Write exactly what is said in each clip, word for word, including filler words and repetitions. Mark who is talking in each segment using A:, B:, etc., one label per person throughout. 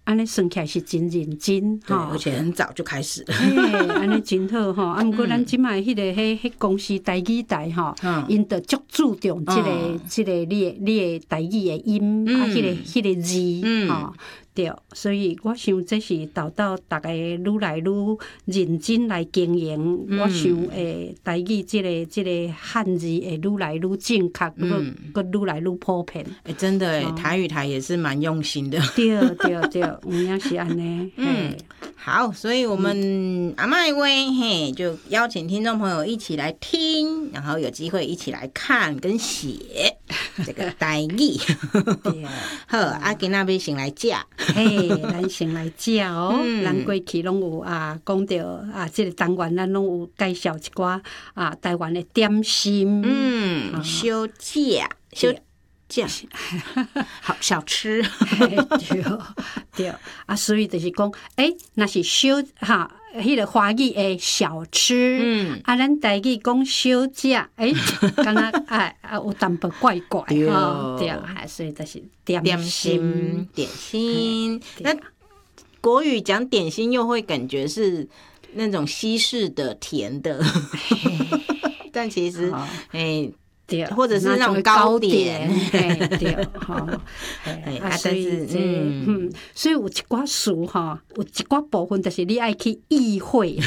A: 安尼算起来是真认真
B: 吼，而且很早就开始了。
A: 嘿，安尼真好吼。啊，毋过咱即摆迄个迄迄公司台语台吼，因着足注重即个即个你的你的台语的音啊，迄个迄个字吼。对，所以我想这是导到大家愈来愈认真来经营。嗯、我想诶，台语这个这个汉字会愈来愈正确，嗯，个愈来愈普遍。
B: 哎、欸，真的哎、哦，台语台也是蛮用心的。
A: 对对对，有影是安尼。
B: 嗯，好，所以我们阿嬷威嘿，就邀请听众朋友一起来听，然后有机会一起来看跟写这个台语。对，好，啊，今仔要先来食。
A: 嘿，咱先来食哦。嗯、咱过去拢有啊，讲到啊，这个单元咱拢有介绍一寡啊，台湾的点心。
B: 嗯，小食，小食，好小吃。
A: 对对啊，所以就是讲，诶、欸，那是小哈。迄个华语的小吃，嗯，啊，咱台语讲小食，诶，敢若啊啊有淡薄怪怪，吼，对，还所以就是点心，
B: 点心。那国语讲点心又会感觉是那种西式的甜的，但其实，诶。
A: 对，
B: 或者是那种糕点，
A: 对对，哈，啊，所以这嗯，所以有一寡事哈，有一寡部分就是你爱去意会，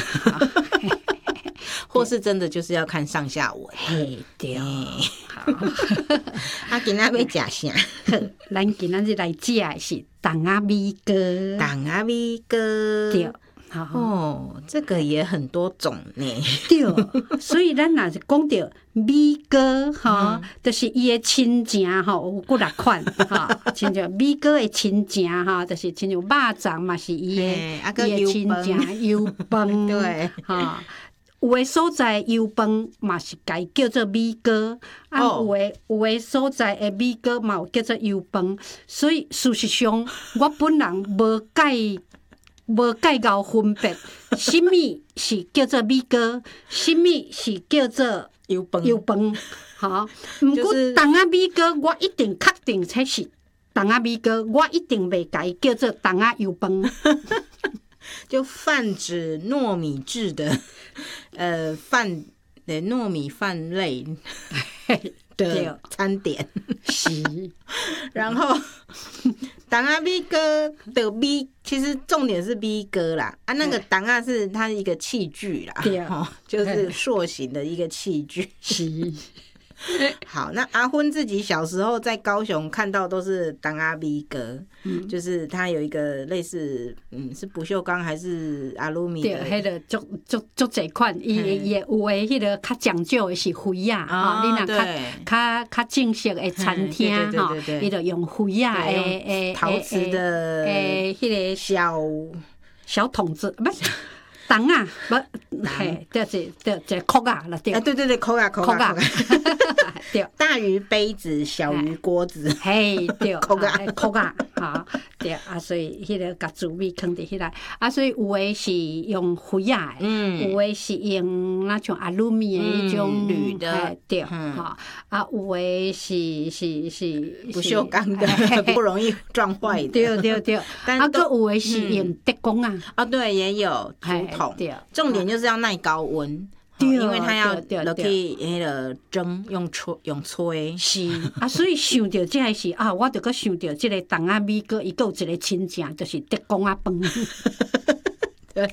B: 或是真的就是要看上下文。
A: 嘿，对，好，
B: 啊，今仔要食啥？
A: 咱今仔日来食的是筒仔米糕，
B: 筒仔米糕，
A: 对。
B: 哦，这个也很多种呢。
A: 对，所以咱若是讲到米糕吼，就是伊的亲情吼，有几六款吼，亲像米糕的亲情吼，就是亲像肉粽嘛，是伊的伊的亲情油饭，
B: 对，
A: 吼。有的所在油饭嘛是家叫做米糕，啊有的有的所在的米糕嘛有叫做油饭，所以事实上我本人无介。无介够分别，什么是叫做米糕，什么是叫做
B: 油饭，
A: 油饭，吼。毋过筒仔米糕，我一定确定才是筒仔米糕，我一定袂甲伊叫做筒仔油饭。
B: 就泛指糯米制的，呃，饭的糯米饭类的餐点
A: 是，然
B: 后。筒仔米糕的米，其实重点是米糕啦，啊，那个筒仔是它一个器具啦，
A: 对
B: 哦，就是塑形的一个器具。
A: 是。
B: 好，那阿昏自己小时候在高雄看到都是筒仔米糕，嗯，就是它有一个类似，嗯，是不锈钢还是阿鲁米的？
A: 对，迄个足足足侪款，伊伊有诶，迄个较讲究的是灰啊，吼，你若较较较正式的餐厅吼，伊就用灰啊，诶诶，
B: 陶瓷的
A: 诶，迄个
B: 小
A: 小筒子，不是。筒啊，不，嘿，就是就就壳啊，了对。
B: 啊，对对对，壳啊，壳啊，
A: 对。
B: 大于杯子，小于锅子。
A: 嘿，对，
B: 壳啊，
A: 壳啊，哈，对啊，所以迄个甲煮米放伫迄内，啊，所以有诶是用灰啊，嗯，有诶是用那种阿鲁米的迄种
B: 铝的，
A: 对，哈，啊，有诶是是是
B: 不锈钢的，不容易撞坏的。
A: 对对对，啊，个有诶是用鉄工啊，
B: 啊，对，也有。
A: 对，
B: 重点就是要耐高温，因为它要落去迄个蒸，用吹用吹。
A: 是啊，所以想到这是啊，我就搁想到这个筒仔米糕，伊搁有一个亲情，就是鉄工啊饭。
B: 对，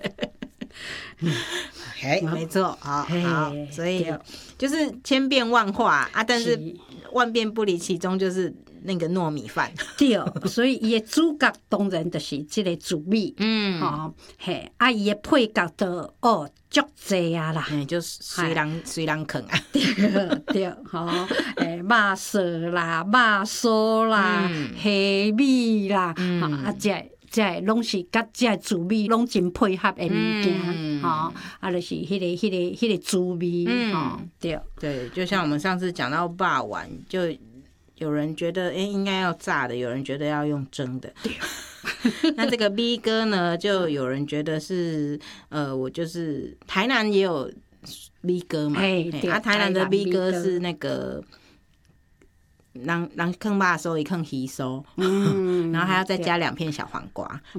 B: 嘿，没错，好，好，所以就是千变万化啊，但是万变不离其宗，就是那个糯米饭。
A: 对，所以伊的主角当然就是这个煮米，嗯，吼，嘿，啊，伊的配角就哦足济啊啦，
B: 嗯，就随人随人啃啊，
A: 对对，吼，诶，肉臊啦，肉酥啦，虾米啦，啊，这。这拢是甲这煮米拢真配合的物件，吼，啊，就是迄个、迄个、迄个煮米，吼，对
B: 对，就像我们上次讲到肉丸，就有人觉得哎、欸、应该要炸的，有人觉得要用蒸的。
A: 对，
B: 那这个米糕呢，就有人觉得是呃，我就是台南也有米糕嘛，啊，台南的米糕是那个。人人放肉酥，伊放鱼酥，嗯，然后还要再加两片小黄瓜。